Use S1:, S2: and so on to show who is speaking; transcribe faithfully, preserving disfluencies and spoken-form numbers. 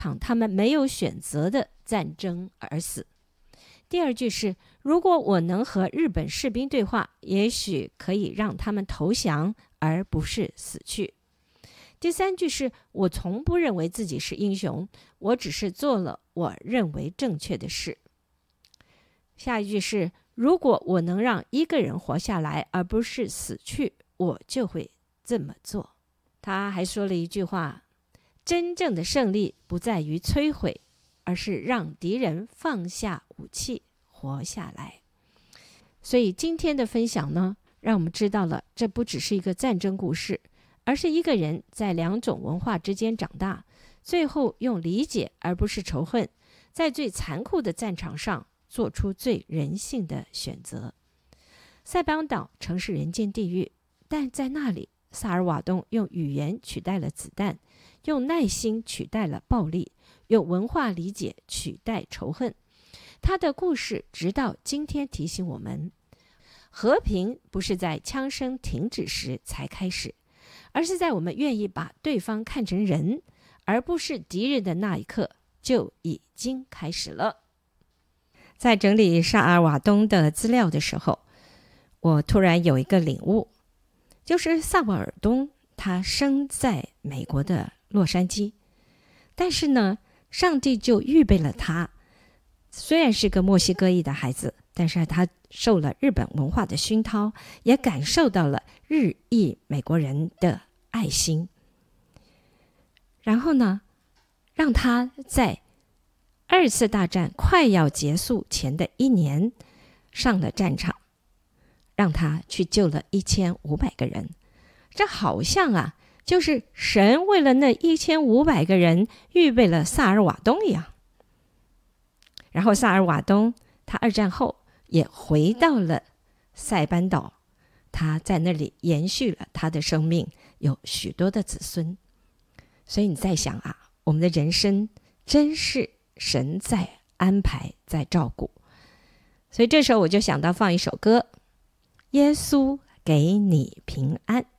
S1: 场他们没有选择的战争而死。第二句是，如果我能和日本士兵对话，也许可以让他们投降，而不是死去。第三句是，我从不认为自己是英雄，我只是做了我认为正确的事。下一句是，如果我能让一个人活下来，而不是死去，我就会这么做。他还说了一句话，真正的胜利不在于摧毁，而是让敌人放下武器活下来。所以今天的分享呢，让我们知道了这不只是一个战争故事，而是一个人在两种文化之间长大，最后用理解而不是仇恨，在最残酷的战场上做出最人性的选择。塞班岛曾是人间地狱，但在那里，萨尔瓦东用语言取代了子弹，用耐心取代了暴力，用文化理解取代仇恨。他的故事直到今天提醒我们，和平不是在枪声停止时才开始，而是在我们愿意把对方看成人，而不是敌人的那一刻就已经开始了。在整理萨尔瓦东的资料的时候，我突然有一个领悟，就是萨瓦尔东他生在美国的洛杉矶，但是呢，上帝就预备了他，虽然是个墨西哥裔的孩子，但是他受了日本文化的熏陶，也感受到了日裔美国人的爱心，然后呢，让他在二次大战快要结束前的一年上了战场，让他去救了一千五百个人。这好像啊，就是神为了那一千五百个人预备了萨尔瓦东一样。然后萨尔瓦东他二战后也回到了塞班岛，他在那里延续了他的生命，有许多的子孙。所以你在想啊，我们的人生真是神在安排，在照顾。所以这时候我就想到放一首歌，耶稣给你平安。